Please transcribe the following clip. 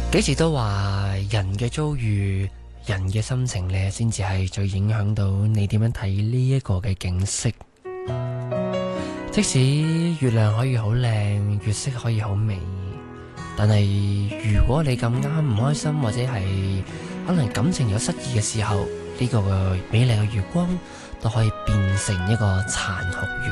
幾時都話人嘅遭遇、人嘅心情呢，先至係最影響到你點樣睇呢一個嘅景色。即使月亮可以好靚，月色可以好美，但係如果你咁啱唔開心，或者係可能感情有失意嘅時候，呢個美麗嘅月光都可以變成一個殘酷月